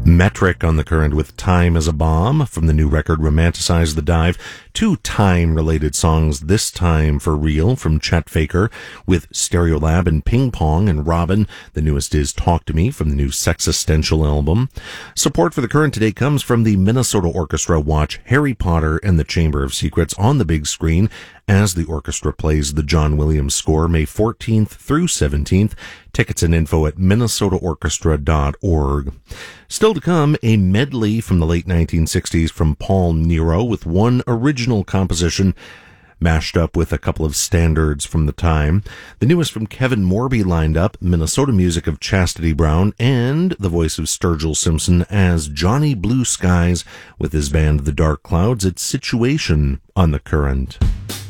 Metric on the Current with Time as a Bomb from the new record Romanticize the Dive. Two time-related songs this time for real from Chet Faker with Stereolab and Ping Pong and Robin. The newest is Talk to Me from the new Sexistential album. Support for the Current today comes from the Minnesota Orchestra. Watch Harry Potter and the Chamber of Secrets on the big screen as the orchestra plays the John Williams score May 14th through 17th. Tickets and info at minnesotaorchestra.org. Still to come, a medley from the late 1960s from Paul Nero with one original composition mashed up with a couple of standards from the time. The newest from Kevin Morby lined up, Minnesota music of Chastity Brown, and the voice of Sturgill Simpson as Johnny Blue Skies with his band The Dark Clouds. It's Situation on the Current.